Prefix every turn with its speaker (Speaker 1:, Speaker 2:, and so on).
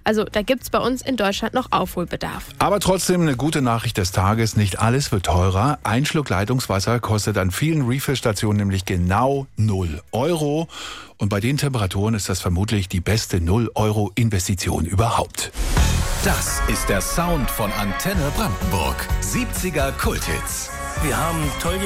Speaker 1: Also da gibt's bei uns in Deutschland noch Aufholbedarf.
Speaker 2: Aber trotzdem eine gute Nachricht des Tages, nicht alles wird teurer. Ein Schluck Leitungswasser kostet an vielen Refill-Stationen nämlich genau 0 Euro. Und bei den Temperaturen ist das vermutlich die beste 0-Euro-Investition überhaupt.
Speaker 3: Das ist der Sound von Antenne Brandenburg. 70er Kulthits.
Speaker 4: Wir haben toll